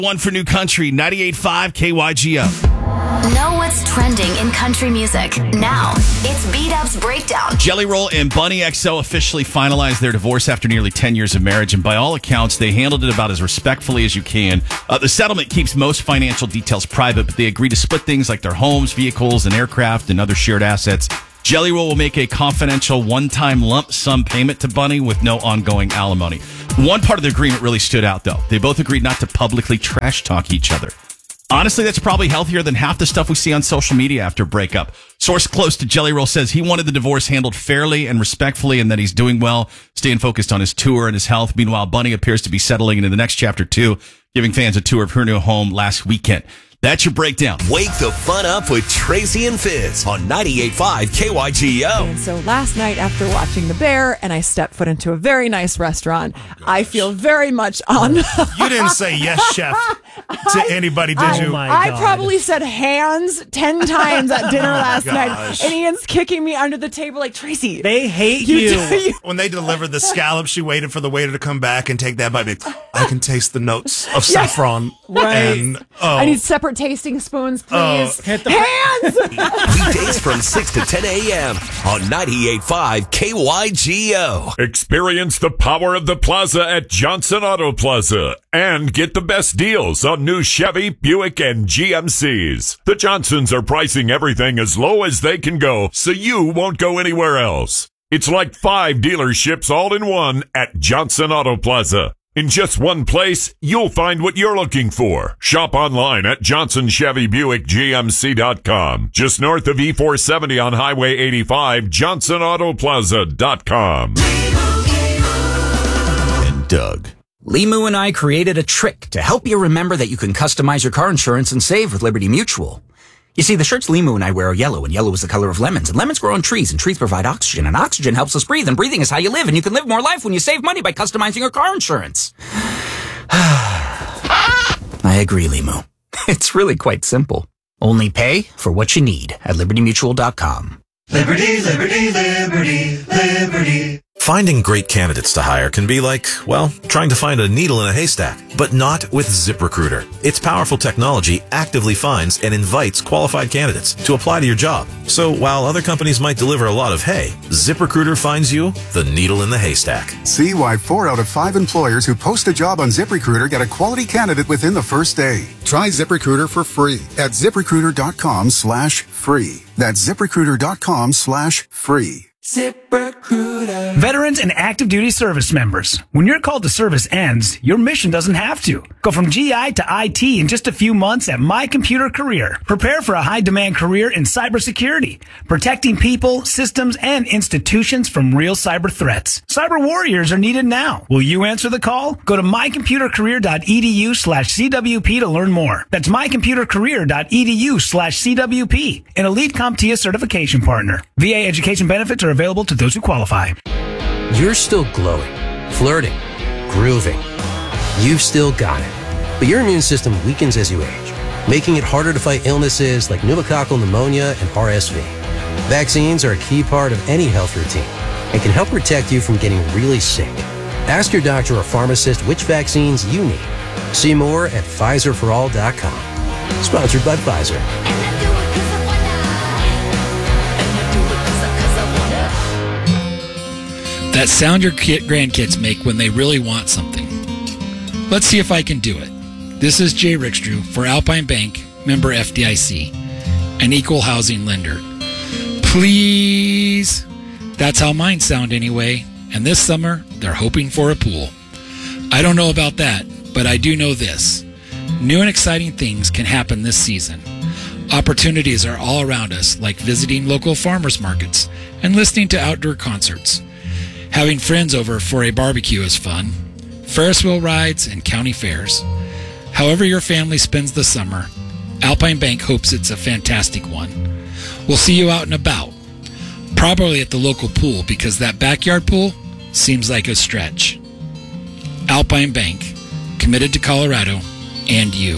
One for New Country, 98.5 KYGO. Know what's trending in country music. Now, it's B-Dub's Breakdown. Jelly Roll and Bunny XO officially finalized their divorce after nearly 10 years of marriage, and by all accounts, they handled it about as respectfully as you can. The settlement keeps most financial details private, but they agree to split things like their homes, vehicles, and aircraft and other shared assets. Jelly Roll will make a confidential one-time lump sum payment to Bunny with no ongoing alimony. One part of the agreement really stood out, though. They both agreed not to publicly trash talk each other. Honestly, that's probably healthier than half the stuff we see on social media after a breakup. Source close to Jelly Roll says he wanted the divorce handled fairly and respectfully and that he's doing well, staying focused on his tour and his health. Meanwhile, Bunny appears to be settling into the next chapter too, giving fans a tour of her new home last weekend. That's your breakdown. Wake the fun up with Tracy and Fizz on 98.5 KYGO. And so last night after watching The Bear and I stepped foot into a very nice restaurant, I feel very much on. You didn't say yes, chef, to anybody, did you? I probably said hands 10 times at dinner last night. And Ian's kicking me under the table like, Tracy. They hate you. When they delivered the scallops, she waited for the waiter to come back and take that bite. I can taste the notes of saffron. Right. And, I need separate tasting spoons, please. Hands! Weekdays from 6 to 10 a.m. on 98.5 KYGO. Experience the power of the plaza at Johnson Auto Plaza and get the best deals on new Chevy, Buick, and GMCs. The Johnsons are pricing everything as low as they can go, so you won't go anywhere else. It's like 5 dealerships all in one at Johnson Auto Plaza. In just one place, you'll find what you're looking for. Shop online at JohnsonChevyBuickGMC.com. Just north of E470 on Highway 85, JohnsonAutoplaza.com. And Doug. Limu and I created a trick to help you remember that you can customize your car insurance and save with Liberty Mutual. You see, the shirts Limu and I wear are yellow, and yellow is the color of lemons, and lemons grow on trees, and trees provide oxygen, and oxygen helps us breathe, and breathing is how you live, and you can live more life when you save money by customizing your car insurance. I agree, Limu. It's really quite simple. Only pay for what you need at LibertyMutual.com. Liberty, liberty, liberty, liberty. Finding great candidates to hire can be like, well, trying to find a needle in a haystack, but not with ZipRecruiter. Its powerful technology actively finds and invites qualified candidates to apply to your job. So while other companies might deliver a lot of hay, ZipRecruiter finds you the needle in the haystack. See why 4 out of 5 employers who post a job on ZipRecruiter get a quality candidate within the first day. Try ZipRecruiter for free at ZipRecruiter.com/free. That's ZipRecruiter.com/free. ZipRecruiter. Veterans and active duty service members, when your call to service ends, your mission doesn't have to. Go from GI to IT in just a few months at My Computer Career. Prepare for a high-demand career in cybersecurity, protecting people, systems, and institutions from real cyber threats. Cyber warriors are needed now. Will you answer the call? Go to mycomputercareer.edu/CWP to learn more. That's mycomputercareer.edu/CWP, an elite CompTIA certification partner. VA education benefits are available to those who qualify. You're still glowing, flirting, grooving. You've still got it. But your immune system weakens as you age, making it harder to fight illnesses like pneumococcal pneumonia and RSV. Vaccines are a key part of any health routine and can help protect you from getting really sick. Ask your doctor or pharmacist which vaccines you need. See more at PfizerForAll.com. Sponsored by Pfizer. That sound your grandkids make when they really want something. Let's see if I can do it. This is Jay Rickstrew for Alpine Bank, member FDIC, an equal housing lender. Please. That's how mine sound anyway. And this summer, they're hoping for a pool. I don't know about that, but I do know this. New and exciting things can happen this season. Opportunities are all around us, like visiting local farmers markets and listening to outdoor concerts. Having friends over for a barbecue is fun. Ferris wheel rides and county fairs. However your family spends the summer, Alpine Bank hopes it's a fantastic one. We'll see you out and about. Probably at the local pool because that backyard pool seems like a stretch. Alpine Bank, committed to Colorado and you.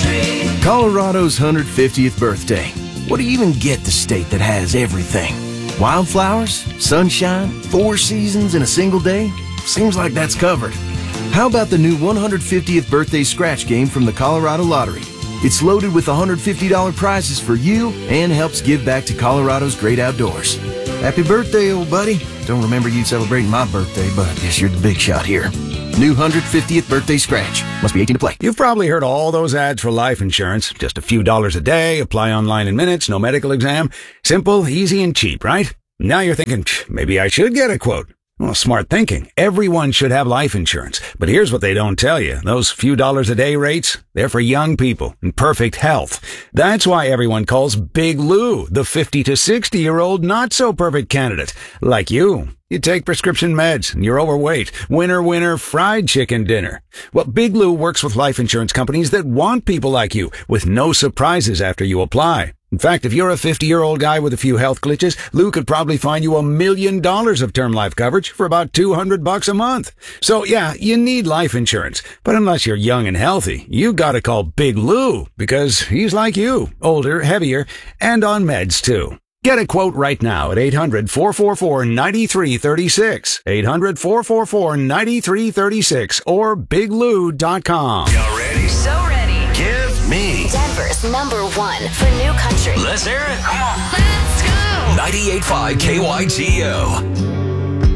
Colorado's 150th birthday. What do you even get the state that has everything? Wildflowers, sunshine, 4 seasons in a single day. Seems like that's covered. How about the new 150th birthday scratch game from the Colorado Lottery? It's loaded with $150 prizes for you and helps give back to Colorado's great outdoors. Happy birthday, old buddy. Don't remember you celebrating my birthday, but I guess you're the big shot here. New 150th birthday scratch. Must be 18 to play. You've probably heard all those ads for life insurance. Just a few dollars a day, apply online in minutes, no medical exam. Simple, easy, and cheap, right? Now you're thinking, maybe I should get a quote. Well, smart thinking. Everyone should have life insurance. But here's what they don't tell you. Those few dollars a day rates, they're for young people in perfect health. That's why everyone calls Big Lou the 50 to 60-year-old not-so-perfect candidate. Like you. You take prescription meds and you're overweight. Winner, fried chicken dinner. Well, Big Lou works with life insurance companies that want people like you with no surprises after you apply. In fact, if you're a 50-year-old guy with a few health glitches, Lou could probably find you $1 million of term life coverage for about $200 a month. So yeah, you need life insurance. But unless you're young and healthy, you gotta call Big Lou because he's like you, older, heavier, and on meds too. Get a quote right now at 800-444-9336. 800-444-9336 or biglou.com. Y'all ready? So ready. Give me Denver's #1 for new country. Let's hear it. Come on. Let's go. 98.5 KYGO.